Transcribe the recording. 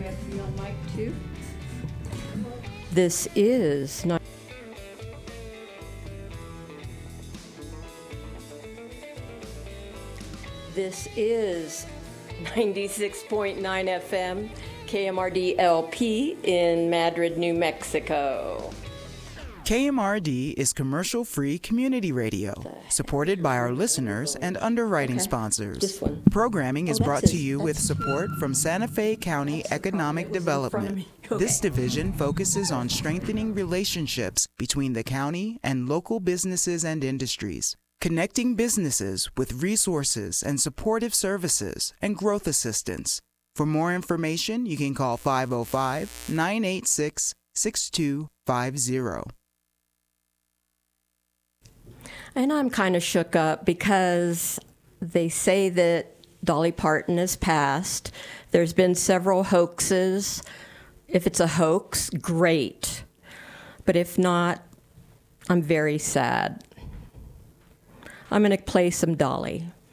we have to be on mic too? This is not. This is 96.9 FM, KMRD LP in Madrid, New Mexico. KMRD is commercial-free community radio, supported by our listeners and underwriting sponsors. This one. Programming is brought that's to you with support from Santa Fe County Economic Development. This division focuses on strengthening relationships between the county and local businesses and industries, connecting businesses with resources and supportive services and growth assistance. For more information, you can call 505-986-6250. And I'm kind of shook up because they say that Dolly Parton has passed. There's been several hoaxes. If it's a hoax, great. But if not, I'm very sad. I'm going to play some Dolly.